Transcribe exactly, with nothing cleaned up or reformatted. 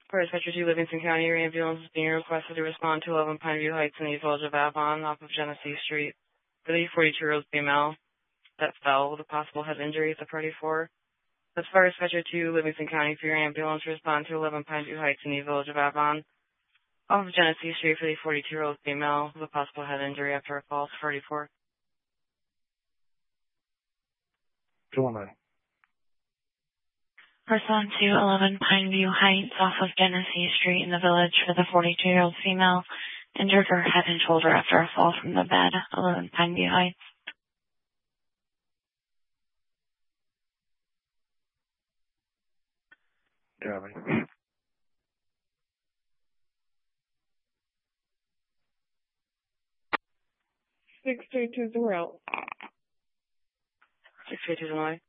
For Dispatcher two, Livingston County, your ambulance is being requested to respond to eleven Pineview Heights in the Village of Avon off of Genesee Street for the forty-two-year-old female that fell with a possible head injury at the party four. That's Fire Dispatcher two, Livingston County, for your ambulance to respond to eleven Pineview Heights in the Village of Avon off of Genesee Street for the forty-two-year-old female with a possible head injury after a fall to party four. two one nine. Respond to eleven Pineview Heights off of Genesee Street in the Village for the forty-two-year-old female injured her head and shoulder after a fall from the bed. eleven Pineview Heights. Copy. Six three two zero. Six three two zero.